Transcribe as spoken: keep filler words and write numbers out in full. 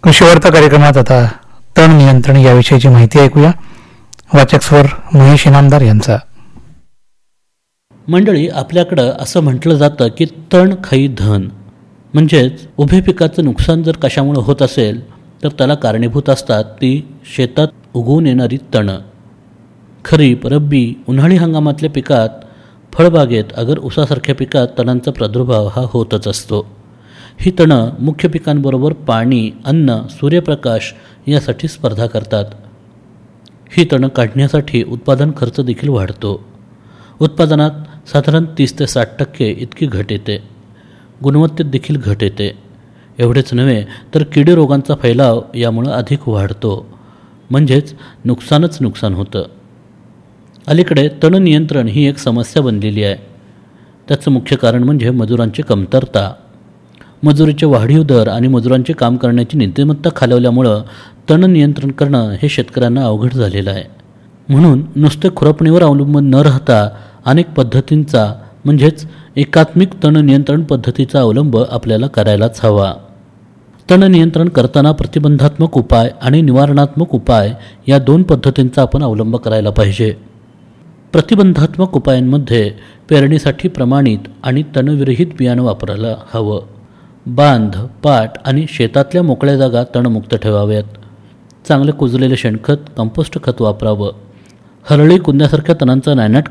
कृषी वार्ता कार्यक्रमात आता तण नियंत्रण याविषयीची माहिती ऐकूया. वाचक स्वर महेश इनामदार यांचा. मंडळी, आपल्याकडं असं म्हटलं जातं की तण खाई धन, म्हणजेच उभे पिकाचं नुकसान जर कशामुळे होत असेल तर त्याला कारणीभूत असतात ती शेतात उगवून येणारी तणं. खरीप, रब्बी, उन्हाळी हंगामातल्या पिकात, फळबागेत अगर ऊसासारख्या पिकात तणांचा प्रादुर्भाव हा होतच असतो. ही तणं मुख्य पिकांबरोबर पाणी, अन्न, सूर्यप्रकाश यासाठी स्पर्धा करतात. ही तणं काढण्यासाठी उत्पादन खर्च देखील वाढतो. उत्पादनात साधारण तीस ते साठ टक्के इतकी घट येते. गुणवत्तेत देखील घट येते. एवढेच नव्हे तर किडी रोगांचा फैलाव यामुळं अधिक वाढतो, म्हणजेच नुकसानच नुकसान होतं. अलीकडे तण नियंत्रण ही एक समस्या बनलेली आहे. त्याचं मुख्य कारण म्हणजे मजुरांची कमतरता. मजुरीचे वाढीव दर आणि मजुरांचे काम करण्याची नीतिमत्ता खालवल्यामुळं तण नियंत्रण करणं हे शेतकऱ्यांना अवघड झालेलं आहे. म्हणून नुसते खुरपणीवर अवलंबून न राहता अनेक पद्धतींचा म्हणजेच एकात्मिक तण नियंत्रण पद्धतीचा अवलंब आपल्याला करायलाच हवा. तण नियंत्रण करताना प्रतिबंधात्मक उपाय आणि निवारणात्मक उपाय या दोन पद्धतींचा आपण अवलंब करायला पाहिजे. प्रतिबंधात्मक उपायांमध्ये पेरणीसाठी प्रमाणित आणि तणविरहित बियाणं वापरायला हवं. बांध, पाट आणि शेतातल्या मोकळ्या जागा तणमुक्त ठेवाव्यात. चांगले कुजलेले शेणखत, कंपोस्ट खत वापरावं. हरळी, कुंद्यासारख्या तणांचा नायनाट